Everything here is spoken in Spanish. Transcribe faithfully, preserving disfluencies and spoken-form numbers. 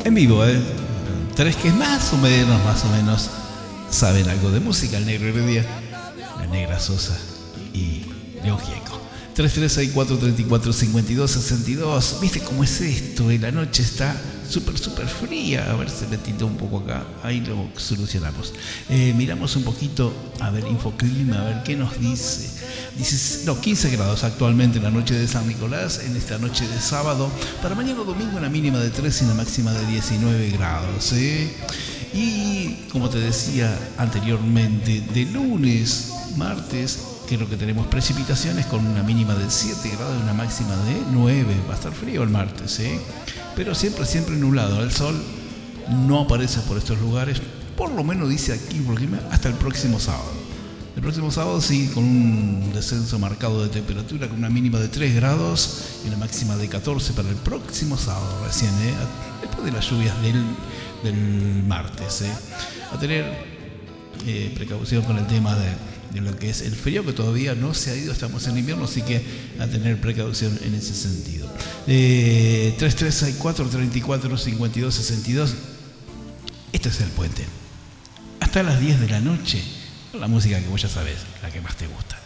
En vivo, ¿eh? Tres que más o menos, más o menos saben algo de música. El Negro Heredia, la Negra Sosa y León Gieco. tres tres seis cuatro tres cuatro cinco dos seis dos. ¿Viste cómo es esto? La noche está súper, súper fría. A ver si me tintó un poco acá. Ahí lo solucionamos. Eh, miramos un poquito, a ver, Infoclima, a ver qué nos dice. Dice, no, quince grados actualmente en la noche de San Nicolás, en esta noche de sábado. Para mañana domingo una mínima de tres y una máxima de diecinueve grados. ¿eh? Y como te decía anteriormente, de lunes, martes, creo que tenemos precipitaciones con una mínima de siete grados y una máxima de nueve. Va a estar frío el martes, ¿eh? Pero siempre, siempre nublado. El sol no aparece por estos lugares, por lo menos dice aquí, hasta el próximo sábado. El próximo sábado sí, con un descenso marcado de temperatura, con una mínima de tres grados y una máxima de catorce para el próximo sábado recién, ¿eh? Después de las lluvias del, del martes. ¿eh? A tener eh, precaución con el tema de, de lo que es el frío, que todavía no se ha ido, estamos en invierno, así que a tener precaución en ese sentido. Eh, tres tres seis cuatro tres cuatro cinco dos seis dos. Este es el puente. Hasta las diez de la noche. La música que vos ya sabés, la que más te gusta.